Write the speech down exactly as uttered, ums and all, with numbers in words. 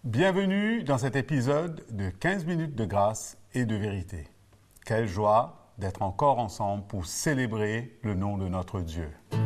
Bienvenue dans cet épisode de quinze minutes de grâce et de vérité. Quelle joie d'être encore ensemble pour célébrer le nom de notre Dieu.